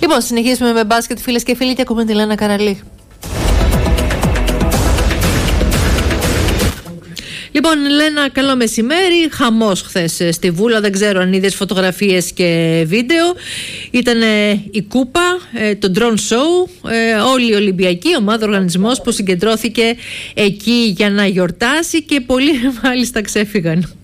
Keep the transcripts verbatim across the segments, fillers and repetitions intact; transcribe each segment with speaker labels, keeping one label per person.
Speaker 1: Λοιπόν, συνεχίζουμε με μπάσκετ, φίλες και φίλοι, και ακούμε τη Λένα Καραλή. Λοιπόν, Λένα, καλό μεσημέρι. Χαμός χθες στη Βούλα. Δεν ξέρω αν είδες φωτογραφίες και βίντεο. Ήταν η κούπα, το drone show. Όλη η Ολυμπιακή ομάδα, οργανισμός που συγκεντρώθηκε εκεί για να γιορτάσει, και πολλοί μάλιστα ξέφυγαν.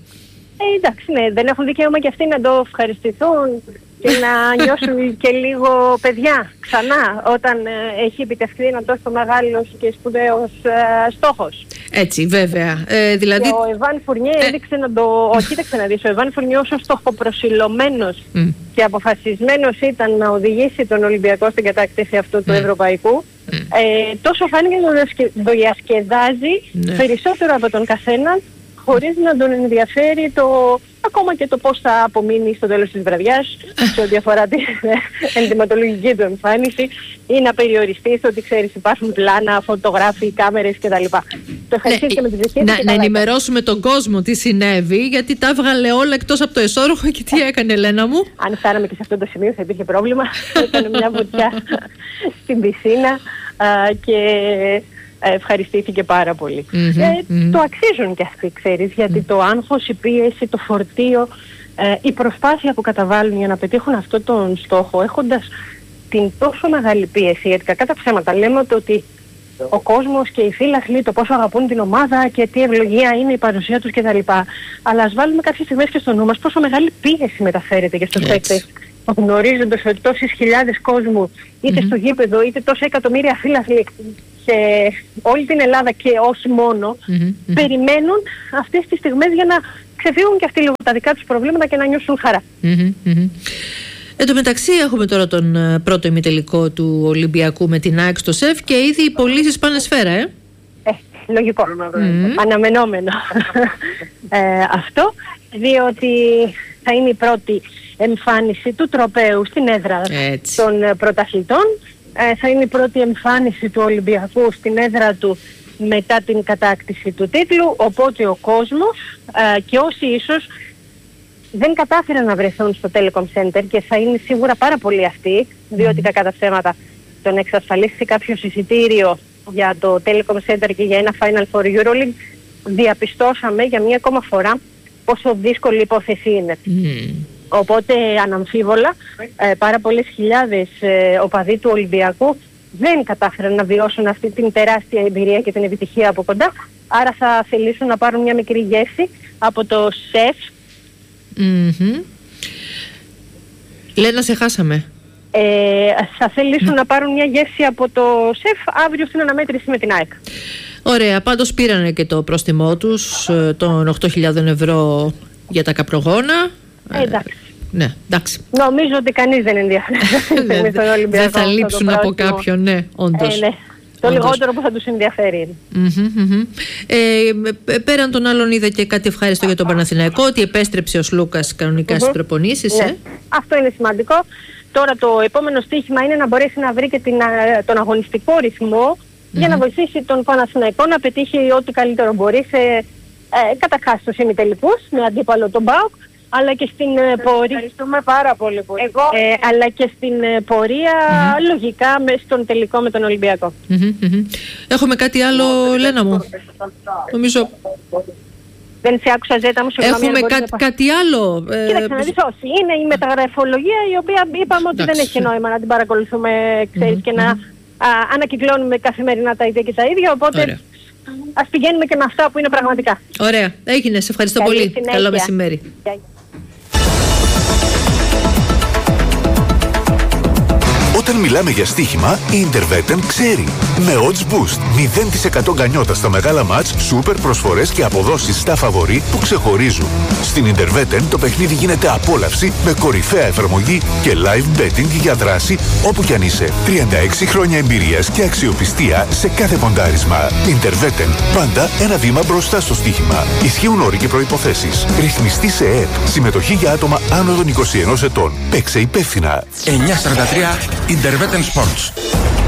Speaker 2: Ε, εντάξει, ναι, δεν έχουν δικαίωμα και αυτοί να το ευχαριστηθούν και να νιώσουν και λίγο παιδιά ξανά, όταν ε, έχει επιτευχθεί ένα τόσο μεγάλος και σπουδαίος ε, στόχος.
Speaker 1: Έτσι, βέβαια. Ε, δηλαδή...
Speaker 2: Και ο Εβάν Φουρνιέ ε... έδειξε να το... Ο, κοίταξε να δεις, ο Εβάν Φουρνιέ όσο στοχοπροσιλωμένος mm. και αποφασισμένος ήταν να οδηγήσει τον Ολυμπιακό στην κατάκτηση αυτού mm. του ευρωπαϊκού, mm. ε, τόσο φάνηκε να το διασκεδάζει mm. περισσότερο από τον καθένα, χωρίς να τον ενδιαφέρει το, ακόμα και το πώς θα απομείνει στο τέλος της βραδιάς σε ό,τι αφορά την ενδυματολογική του εμφάνιση, ή να περιοριστεί στο ότι ξέρεις υπάρχουν πλάνα, φωτογράφοι, κάμερες κτλ. Το ευχαριστήθηκε
Speaker 1: ναι,
Speaker 2: με τις δικές
Speaker 1: να, να ενημερώσουμε τον κόσμο τι συνέβη, γιατί τα έβγαλε όλα εκτός από το εσώρουχο. Και τι έκανε, Λένα μου?
Speaker 2: Αν φτάναμε και σε αυτό το σημείο θα υπήρχε πρόβλημα. Έκανε μια βουτιά στην πισίνα α, και... ευχαριστήθηκε πάρα πολύ. Mm-hmm, ε, mm-hmm. Το αξίζουν και αυτοί, ξέρεις, γιατί mm-hmm. το άγχος, η πίεση, το φορτίο, ε, η προσπάθεια που καταβάλουν για να πετύχουν αυτό τον στόχο, έχοντας την τόσο μεγάλη πίεση, γιατί κακά τα ψέματα λέμε ότι ο κόσμος και οι φίλαθλοι το πόσο αγαπούν την ομάδα και τι ευλογία είναι η παρουσία τους κτλ. Αλλά ας βάλουμε κάποιες στιγμές και στο νου μας πόσο μεγάλη πίεση μεταφέρεται και στους παίκτες, γνωρίζοντας ότι τόσες χιλιάδες κόσμου, είτε mm-hmm. στο γήπεδο, είτε τόσα εκατομμύρια φίλαθλοι σε όλη την Ελλάδα και όχι μόνο, mm-hmm. περιμένουν αυτές τις στιγμές για να ξεφύγουν και αυτοί λίγο τα δικά τους προβλήματα και να νιώσουν χαρά.
Speaker 1: Mm-hmm. Mm-hmm. Εν τω μεταξύ έχουμε τώρα τον πρώτο ημιτελικό του Ολυμπιακού με την ΑΕΚ στο ΣΕΦ και ήδη οι πωλήσεις πάνε σφαίρα, ε?
Speaker 2: Ε, λογικό. Mm-hmm. Αναμενόμενο ε, αυτό, διότι θα είναι η πρώτη εμφάνιση του τροπαίου στην έδρα Έτσι. των πρωταθλητών. Ε, θα είναι η πρώτη εμφάνιση του Ολυμπιακού στην έδρα του μετά την κατάκτηση του τίτλου, οπότε ο κόσμος ε, και όσοι ίσως δεν κατάφεραν να βρεθούν στο Telecom Center, και θα είναι σίγουρα πάρα πολλοί αυτοί, διότι κακά τα ψέματα τον εξασφαλίσει κάποιο εισιτήριο για το Telecom Center και για ένα Final Four EuroLeague, διαπιστώσαμε για μία ακόμα φορά πόσο δύσκολη υπόθεση είναι. Mm. Οπότε αναμφίβολα ε, πάρα πολλές χιλιάδες ε, οπαδοί του Ολυμπιακού δεν κατάφεραν να βιώσουν αυτή την τεράστια εμπειρία και την επιτυχία από κοντά, άρα θα θελήσουν να πάρουν μια μικρή γεύση από το ΣΕΦ.
Speaker 1: Mm-hmm. Λένα, σε χάσαμε.
Speaker 2: Ε, θα θελήσουν mm. να πάρουν μια γεύση από το ΣΕΦ αύριο στην αναμέτρηση με την ΑΕΚ.
Speaker 1: Ωραία, πάντως πήρανε και το πρόστιμό τους των οκτώ χιλιάδες ευρώ για τα καπρογόνα.
Speaker 2: Ε, εντάξει.
Speaker 1: Ναι, εντάξει.
Speaker 2: Νομίζω ότι κανείς δεν ενδιαφέρει.
Speaker 1: Δεν θα λείψουν από κάποιον, ναι, όντως.
Speaker 2: Ε, ναι. Το όντως. Λιγότερο που θα τους ενδιαφέρει.
Speaker 1: Mm-hmm, mm-hmm. Ε, πέραν των άλλων, είδα και κάτι ευχάριστο για τον Παναθηναϊκό, ότι επέστρεψε ο Σλούκας κανονικά mm-hmm. στις προπονήσεις.
Speaker 2: Ναι.
Speaker 1: Ε?
Speaker 2: Αυτό είναι σημαντικό. Τώρα το επόμενο στοίχημα είναι να μπορέσει να βρει και την, τον αγωνιστικό ρυθμό mm-hmm. για να βοηθήσει τον Παναθηναϊκό να πετύχει ό,τι καλύτερο μπορεί σε ε, καταρχάς στους ημιτελικούς με αντίπαλο τον ΠΑΟΚ, αλλά και στην ε, πορεία.
Speaker 3: Ευχαριστούμε πάρα πολύ. πολύ.
Speaker 2: Εγώ, ε, αλλά και στην ε, πορεία mm-hmm. λογικά με στον τελικό με τον Ολυμπιακό.
Speaker 1: Mm-hmm, mm-hmm. Έχουμε κάτι άλλο, Λένα μου? Νομίζω...
Speaker 2: Δεν σε άκουσα, Ζέτα μου.
Speaker 1: Έχουμε κά, να... κάτι άλλο.
Speaker 2: Κοίταξε να δεις, όχι. Είναι η μεταγραφολογία, η οποία είπαμε ότι
Speaker 1: Εντάξει.
Speaker 2: δεν έχει νόημα να την παρακολουθούμε, ξέρεις, mm-hmm. και να α, ανακυκλώνουμε καθημερινά τα ίδια και τα ίδια, οπότε... Ωραία. Ας πηγαίνουμε και με αυτά που είναι πραγματικά.
Speaker 1: Ωραία, έγινε. Σε ευχαριστώ Καλή πολύ. Συνέχεια. Καλό μεσημέρι.
Speaker 2: Γεια.
Speaker 4: Όταν μιλάμε για στοίχημα, η Interveten ξέρει. Με Odds Boost, μηδέν τοις εκατό γκανιότα στα μεγάλα μάτς, σούπερ προσφορές και αποδόσεις στα φαβορί που ξεχωρίζουν. Στην Interveten το παιχνίδι γίνεται απόλαυση με κορυφαία εφαρμογή και live betting για δράση όπου κι αν είσαι. τριάντα έξι χρόνια εμπειρίας και αξιοπιστία σε κάθε ποντάρισμα. Interveten, πάντα ένα βήμα μπροστά στο στοίχημα. Ισχύουν όροι και προϋποθέσεις. Ρυθμιστή σε ΕΕΠ. Συμμετοχή για άτομα άνω των είκοσι ενός ετών. Παίξε υπεύθυνα.
Speaker 5: εννιακόσια σαράντα τρία Interveten Sports.